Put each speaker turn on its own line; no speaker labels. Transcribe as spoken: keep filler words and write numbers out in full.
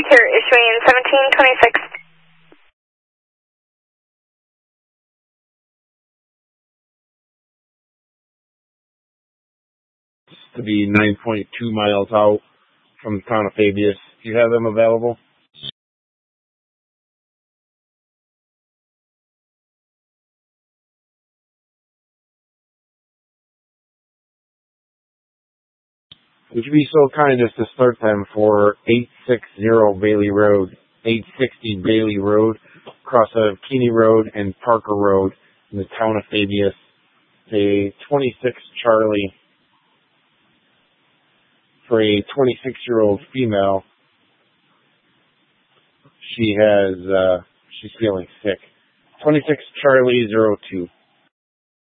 here issuing seventeen twenty-six.
To be nine point two miles out from the town of Fabius. Do you have them available? Would you be so kind as to start them for eight sixty Bailey Road, eight sixty Bailey Road, across of Keeney Road and Parker Road in the town of Fabius. A twenty-six Charlie for a twenty-six-year-old female. She has, uh, she's feeling sick. twenty-six Charlie zero two.